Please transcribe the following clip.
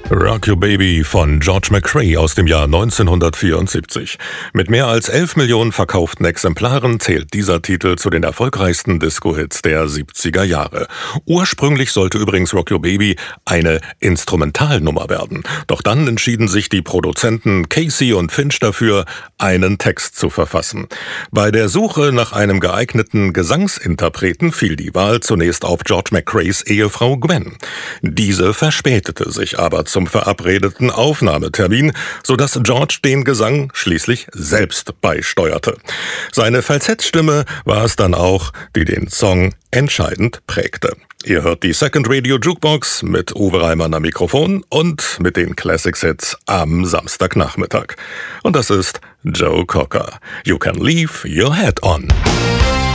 Rock Your Baby von George McCrae aus dem Jahr 1974. Mit mehr als 11 Millionen verkauften Exemplaren zählt dieser Titel zu den erfolgreichsten Disco-Hits der 70er Jahre. Ursprünglich sollte übrigens Rock Your Baby eine Instrumentalnummer werden. Doch dann entschieden sich die Produzenten Casey und Finch dafür, einen Text zu verfassen. Bei der Suche nach einem geeigneten Gesangsinterpreten fiel die Wahl zunächst auf George McCraes Ehefrau Gwen. Diese verspätete sich aber zum verabredeten Aufnahmetermin, sodass George den Gesang schließlich selbst beisteuerte. Seine Falsettstimme war es dann auch, die den Song entscheidend prägte. Ihr hört die Second Radio Jukebox mit Uwe Reimann am Mikrofon und mit den Classics-Hits am Samstagnachmittag. Und das ist Joe Cocker. You can leave your head on.